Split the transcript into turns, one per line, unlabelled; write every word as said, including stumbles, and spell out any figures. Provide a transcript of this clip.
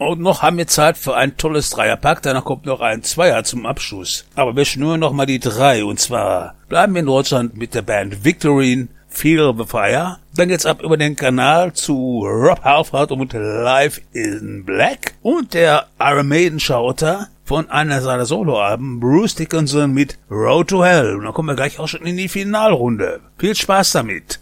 Und noch haben wir Zeit für ein tolles Dreierpack, danach kommt noch ein Zweier zum Abschluss. Aber wir schnüren noch mal die drei, und zwar bleiben wir in Deutschland mit der Band Victorine, Feel the Fire. Dann geht's ab über den Kanal zu Rob Halford und Live in Black. Und der Iron Maiden Schauter von einer seiner Soloalben, Bruce Dickinson mit Road to Hell. Und dann kommen wir gleich auch schon in die Finalrunde. Viel Spaß damit.